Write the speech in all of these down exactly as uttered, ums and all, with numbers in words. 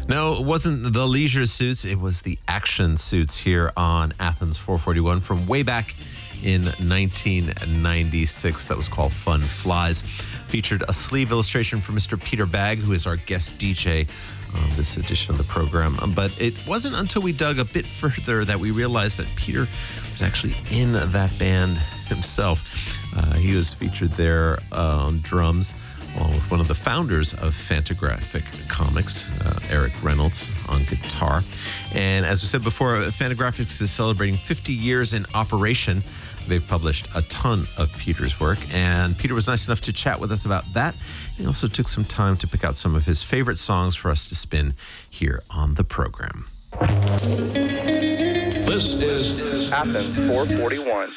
No, it wasn't the leisure suits. It was the action suits here on Athens four forty-one from way back in nineteen ninety-six. That was called Fun Flies. Featured a sleeve illustration from Mister Peter Bagg, who is our guest D J on this edition of the program. But it wasn't until we dug a bit further that we realized that Peter was actually in that band himself. Uh, he was featured there uh, on drums, along with one of the founders of Fantagraphic Comics, uh, Eric Reynolds, on guitar. And as we said before, Fantagraphics is celebrating fifty years in operation. They've published a ton of Peter's work, and Peter was nice enough to chat with us about that. He also took some time to pick out some of his favorite songs for us to spin here on the program. This is Athens four forty-one.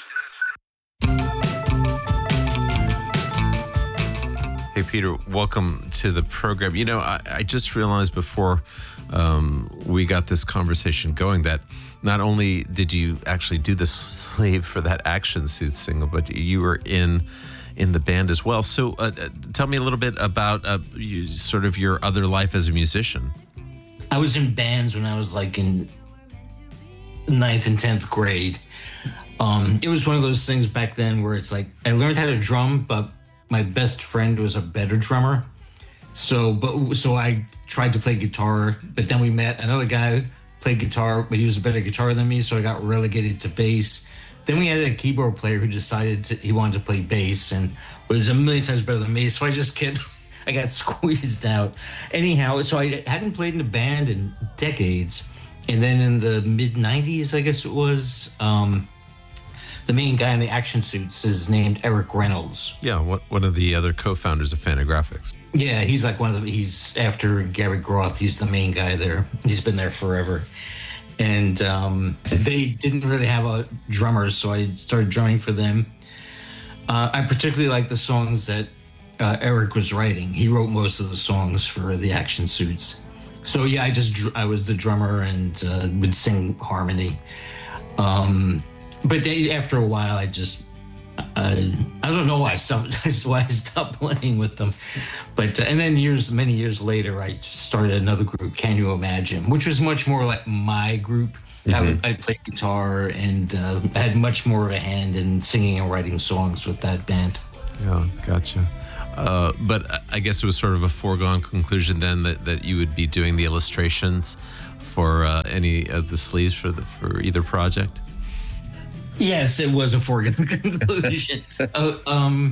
Hey, Peter, welcome to the program. You know, I, I just realized before um, we got this conversation going that not only did you actually do the sleeve for that Action Suits single, but you were in in the band as well. So uh, tell me a little bit about uh, you, sort of your other life as a musician. I was in bands when I was like in ninth and tenth grade. Um, it was one of those things back then where it's like I learned how to drum, but my best friend was a better drummer. So, but so I tried to play guitar, but then we met another guy who played guitar, but he was a better guitar than me, so I got relegated to bass. Then we had a keyboard player who decided to, he wanted to play bass and was a million times better than me, so I just kept, I got squeezed out. Anyhow, so I hadn't played in a band in decades, and then in the mid nineties, I guess it was, um, the main guy in the Action Suits is named Eric Reynolds. Yeah, what, one of the other co-founders of Fantagraphics. Yeah, he's like one of the, he's after Gary Groth, he's the main guy there. He's been there forever. And um, they didn't really have a drummer, so I started drumming for them. Uh, I particularly like the songs that uh, Eric was writing. He wrote most of the songs for the Action Suits. So yeah, I just, I was the drummer and uh, would sing harmony. Um, But they, after a while, I just, uh, I don't know why I stopped, why I stopped playing with them. But, uh, and then years, many years later, I started another group, Can You Imagine, which was much more like my group. Mm-hmm. I, I played guitar and uh, I had much more of a hand in singing and writing songs with that band. Yeah, gotcha. Uh, but I guess it was sort of a foregone conclusion then that, that you would be doing the illustrations for uh, any of the sleeves for the, for either project? Yes, it was a foregone conclusion. uh, um,